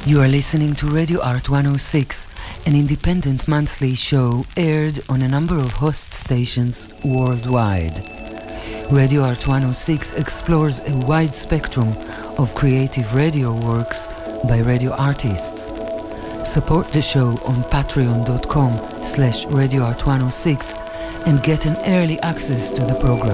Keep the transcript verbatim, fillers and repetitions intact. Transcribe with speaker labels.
Speaker 1: You are listening to Radio Art one oh six, an independent monthly show aired on a number of host stations worldwide. Radio Art one oh six explores a wide spectrum of creative radio works by radio artists. Support the show on patreon.com slash radioart106 and get an early access to the program.